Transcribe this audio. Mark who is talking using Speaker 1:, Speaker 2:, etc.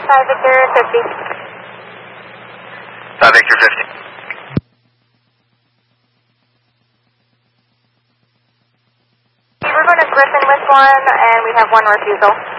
Speaker 1: 5 Victor 50.
Speaker 2: 5 Victor 50.
Speaker 1: We're going to Griffin with 1, and we have 1 refusal.